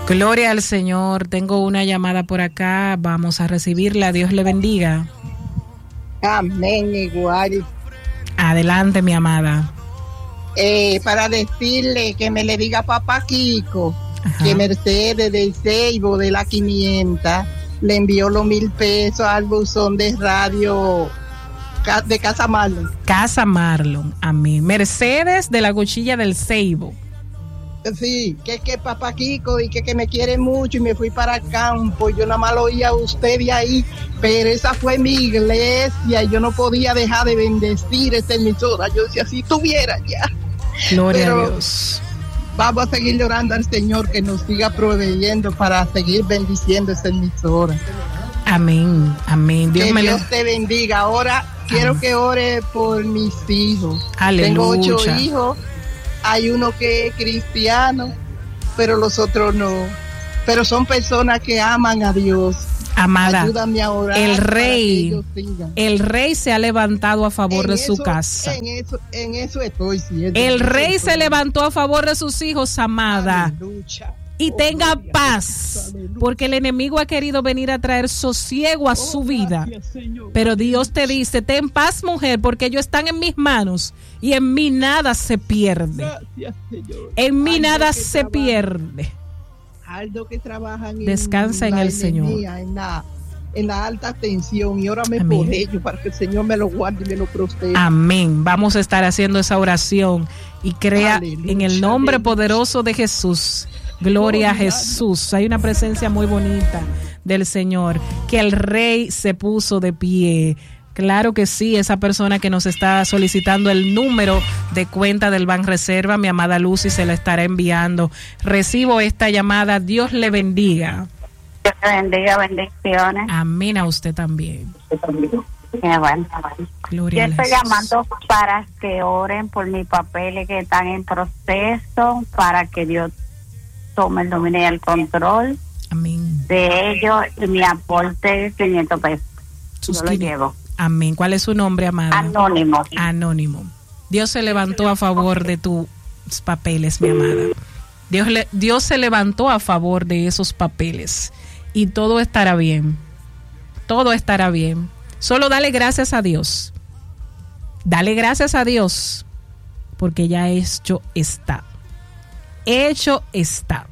Gloria al Señor. Tengo una llamada por acá. Vamos a recibirla. Dios le bendiga. Amén, igual. Adelante, mi amada. Para decirle que me le diga a Papá Kiko, Ajá, que Mercedes del Ceibo de la 500 le envió los 1,000 pesos al buzón de radio de Casa Marlon. Casa Marlon. Amén. Mercedes de la Cuchilla del Ceibo. Sí, que Papá Kiko y que me quiere mucho y me fui para el campo. Yo nada más lo oía a usted de ahí, pero esa fue mi iglesia y yo no podía dejar de bendecir esta emisora. Yo decía, si tuviera ya. Gloria Pero a Dios. vamos a seguir orando al Señor que nos siga proveyendo para seguir bendiciendo esta emisora. Amén, amén. Que Dios te bendiga. Ahora quiero que ore por mis hijos. Aleluya. Tengo 8 hijos. Hay uno que es cristiano, pero los otros no. Pero son personas que aman a Dios. Amada, ayúdame a orar. el rey se ha levantado a favor de su casa. En eso estoy siendo. El rey se levantó a favor de sus hijos, amada. Aleluya. Y tenga paz, porque el enemigo ha querido venir a traer sosiego a su vida. Pero Dios te dice, ten paz, mujer, porque ellos están en mis manos y en mí nada se pierde. En mí nada se pierde. Aldo que trabajan descansa en el Señor, en la alta tensión, y órame por ellos para que el Señor me lo guarde y me lo prospere. Amén. Vamos a estar haciendo esa oración y crea en el nombre poderoso de Jesús. Gloria a Jesús. Hay una presencia muy bonita del Señor, que el rey se puso de pie. Claro que sí, esa persona que nos está solicitando el número de cuenta del Banreserva, mi amada Lucy, se la estará enviando. Recibo esta llamada. Dios le bendiga. Dios le bendiga, bendiciones. Amén, a usted también. Bueno. Gloria. Yo estoy llamando para que oren por mis papeles que están en proceso, para que Dios tome el dominio y el control. Amén. De ellos, y mi aporte 500 pesos. Yo lo llevo. Amén. ¿Cuál es su nombre, amada? Anónimo. Anónimo. Dios se levantó a favor de tus papeles, mi amada. Dios se levantó a favor de esos papeles y todo estará bien. Todo estará bien. Solo dale gracias a Dios. Dale gracias a Dios, porque ya hecho está. Hecho está.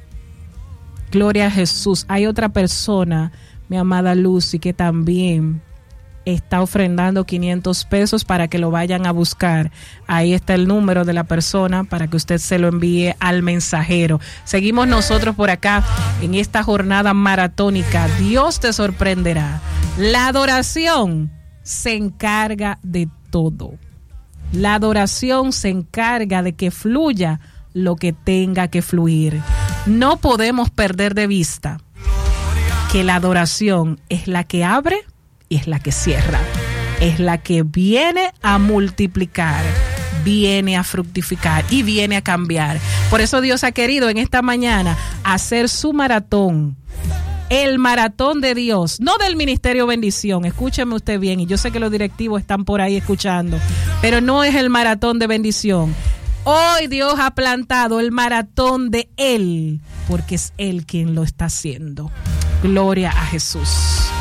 Gloria a Jesús. Hay otra persona, mi amada Lucy, que también está ofrendando 500 pesos para que lo vayan a buscar. Ahí está el número de la persona para que usted se lo envíe al mensajero. Seguimos nosotros por acá en esta jornada maratónica. Dios te sorprenderá. La adoración se encarga de todo. La adoración se encarga de que fluya lo que tenga que fluir. No podemos perder de vista que la adoración es la que abre y es la que cierra, es la que viene a multiplicar, viene a fructificar y viene a cambiar. Por eso Dios ha querido en esta mañana hacer su maratón, el maratón de Dios, no del Ministerio Bendición. Escúcheme usted bien, y yo sé que los directivos están por ahí escuchando, pero no es el maratón de bendición. Hoy Dios ha plantado el maratón de Él, porque es Él quien lo está haciendo. Gloria a Jesús.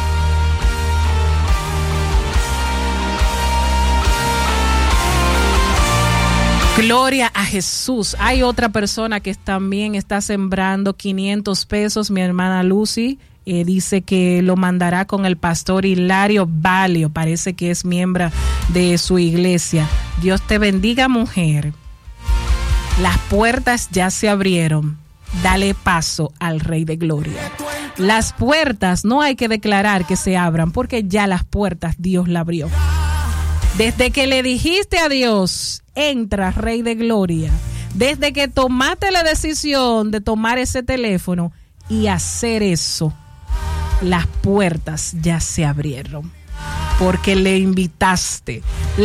Gloria a Jesús. Hay otra persona que también está sembrando 500 pesos, mi hermana Lucy. Dice que lo mandará con el pastor Hilario Valio. Parece que es miembro de su iglesia. Dios te bendiga, mujer. Las puertas ya se abrieron. Dale paso al Rey de Gloria. Las puertas no hay que declarar que se abran, porque ya las puertas Dios la abrió. Desde que le dijiste a Dios, entra, Rey de Gloria. Desde que tomaste la decisión de tomar ese teléfono y hacer eso, las puertas ya se abrieron. Porque le invitaste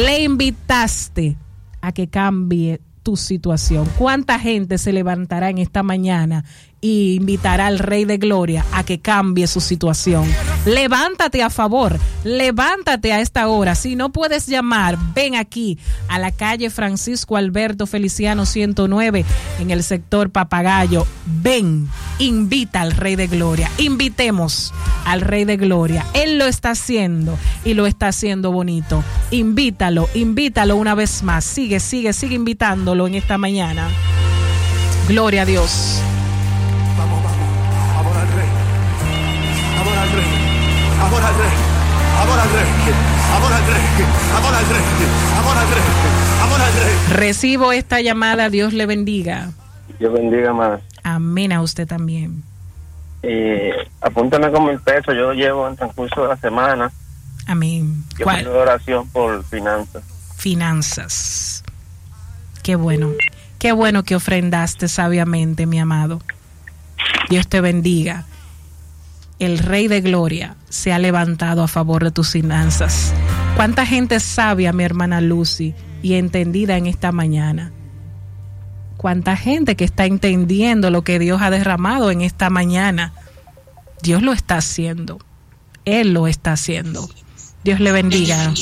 a que cambie tu situación. ¿Cuánta gente se levantará en esta mañana y invitará al Rey de Gloria a que cambie su situación? Levántate a favor, levántate a esta hora. Si no puedes llamar, ven aquí a la calle Francisco Alberto Feliciano 109 en el sector Papagayo. Ven invita al Rey de Gloria. Invitemos al Rey de Gloria. Él lo está haciendo y lo está haciendo bonito. Invítalo una vez más. Sigue invitándolo en esta mañana. Gloria a Dios. Vamos. Amor al Rey. Amor al Rey. Amor al Rey. Amor al Rey. Amor al Rey. Amor al Rey. Amor al Rey. Amor al Rey. Recibo esta llamada. Dios le bendiga. Dios bendiga más. Amén, a usted también. Apúntame con 1,000 pesos. Yo lo llevo en transcurso de la semana. Amén. Yo pido oración por finanzas. Finanzas. Qué bueno. Qué bueno que ofrendaste sabiamente, mi amado. Dios te bendiga. El Rey de Gloria se ha levantado a favor de tus finanzas. ¿Cuánta gente sabia, mi hermana Lucy, y entendida en esta mañana? ¿Cuánta gente que está entendiendo lo que Dios ha derramado en esta mañana? Dios lo está haciendo. Él lo está haciendo. Dios le bendiga.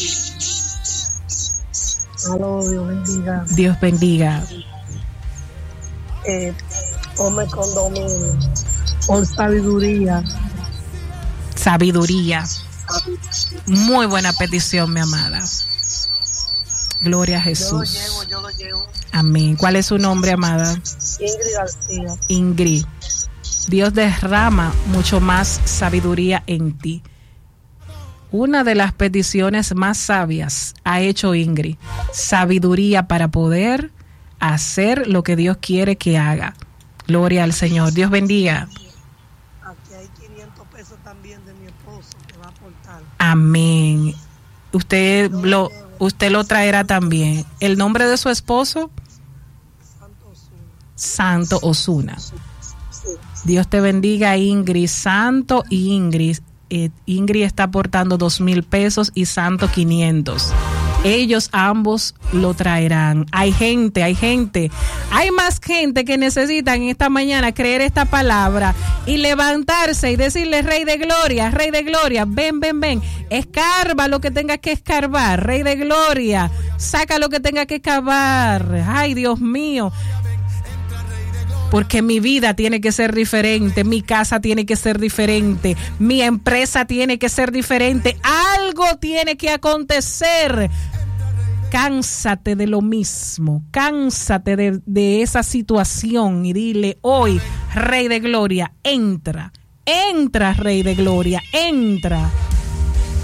Aló, Dios bendiga. Dios bendiga. Ponme condominio por sabiduría. Sabiduría. Muy buena petición, mi amada. Gloria a Jesús. Yo lo llevo. Amén. ¿Cuál es su nombre, amada? Ingrid García. Ingrid. Dios derrama mucho más sabiduría en ti. Una de las peticiones más sabias ha hecho Ingrid. Sabiduría para poder hacer lo que Dios quiere que haga. Gloria al Señor. Dios bendiga. Aquí hay 500 pesos también de mi esposo que va a aportar. Amén. Usted lo traerá también. ¿El nombre de su esposo? Santo Osuna. Dios te bendiga, Ingrid. Santo y Ingrid. Ingrid está aportando 2,000 pesos y Santo 500. Ellos ambos lo traerán. Hay más gente que necesita en esta mañana creer esta palabra y levantarse y decirle: Rey de Gloria, ven, escarba lo que tengas que escarbar, Rey de Gloria, saca lo que tengas que excavar. Ay, Dios mío, porque mi vida tiene que ser diferente, mi casa tiene que ser diferente, mi empresa tiene que ser diferente, algo tiene que acontecer. Cánsate de lo mismo, cánsate de esa situación y dile hoy: Rey de Gloria, entra, Rey de Gloria, entra.